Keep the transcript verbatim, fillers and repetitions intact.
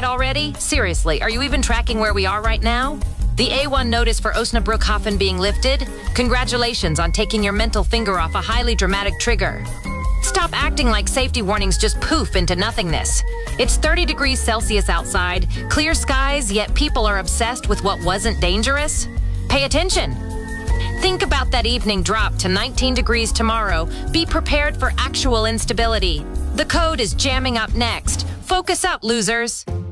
bed already? Seriously, are you even tracking where we are right now? The A one notice for Osnabrückhafen being lifted? Congratulations on taking your mental finger off a highly dramatic trigger. Stop acting like safety warnings just poof into nothingness. It's thirty degrees Celsius outside, clear skies, yet people are obsessed with what wasn't dangerous? Pay attention. Think about that evening drop to nineteen degrees tomorrow. Be prepared for actual instability. The code is jamming up next. Focus up, losers.